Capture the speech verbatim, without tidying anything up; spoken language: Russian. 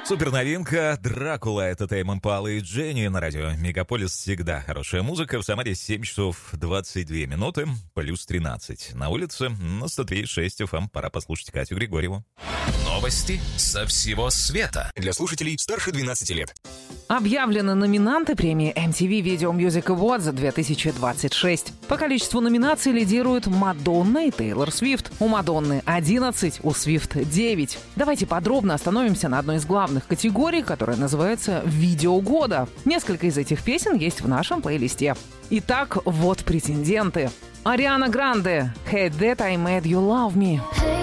Суперновинка «Дракула» — это Тейм Импала и Дженни на радио Мегаполис. Всегда хорошая музыка. В Самаре семь часов двадцать две минуты, плюс тринадцать. На улице на сто три и шесть эф эм. Пора послушать Катю Григорьеву. Новости со всего света. Для слушателей старше двенадцати лет. Объявлены номинанты премии эм ти ви Video Music Awards две тысячи двадцать шесть. По количеству номинаций лидируют Мадонна и Тейлор Свифт. У Мадонны одиннадцать, у Свифт девять. Давайте подробно остановимся на одной из главных категорий, которая называется «Видео года». Несколько из этих песен есть в нашем плейлисте. Итак, вот претенденты. Ариана Гранде «Hey That I Made You Love Me».